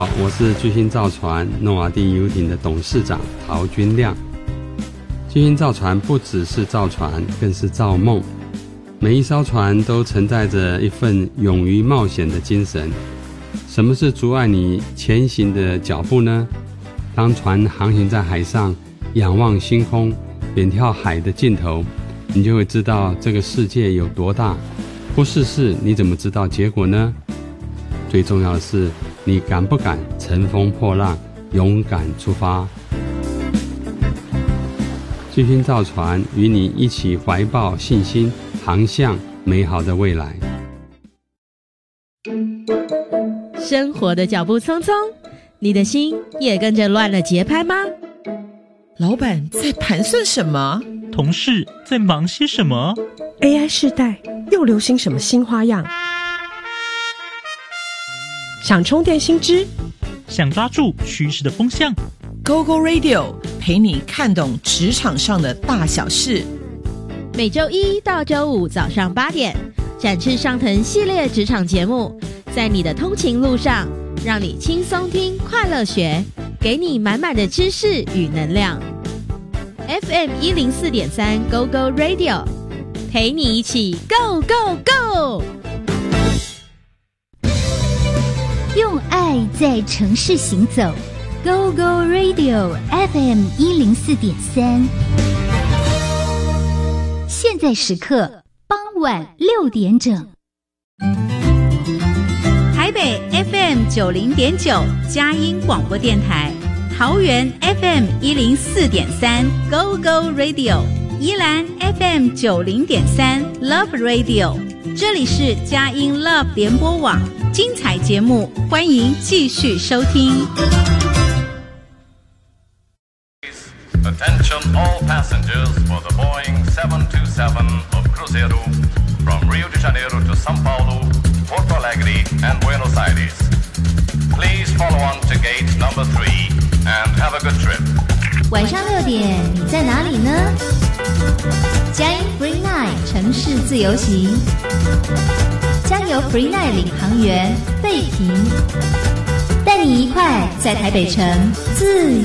我是巨星造船诺瓦第游艇的董事长陶君亮。巨星造船不只是造船，更是造梦。每一艘船都承载着一份勇于冒险的精神。什么是阻碍你前行的脚步呢？当船航行在海上，仰望星空，远眺海的尽头，你就会知道这个世界有多大。不试试，你怎么知道结果呢？最重要的是，你敢不敢乘风破浪，勇敢出发？巨星造船与你一起怀抱信心，航向美好的未来。 生活的脚步匆匆，你的心也跟着乱了节拍吗？ 老板在盘算什么？ 同事在忙些什么？ AI 世代又流行什么新花样？想充电新知， 想抓住趋势的风向， GoGo Radio 陪你看懂职场上的大小事。 每周一到周五早上8点，展翅上腾系列职场节目，在你的通勤路上，让你轻松听，快乐学，给你满满的知识与能量。FM 104.3 GoGo Radio， 陪你一起 Go Go Go！ 用爱在城市行走 ，Go Go Radio FM 104.3。现在时刻傍晚6点整。 台北 FM 90.9佳音广播电台，桃园 FM 104.3 Go Go Radio， 宜兰 FM 90.3 Love Radio， 这里是佳音 Love 联播网，精彩节目欢迎继续收听。 Attention all passengers for the Boeing 727 of Cruzeiro from Rio de Janeiro to São Paulo, Porto Alegre, and Buenos Aires. Please follow on to gate number 3 and have a good trip. 晚上6点，你在哪里呢？佳音 Free Night 城市自由行，将由 Free Night 领航员费平带你一块在台北城自由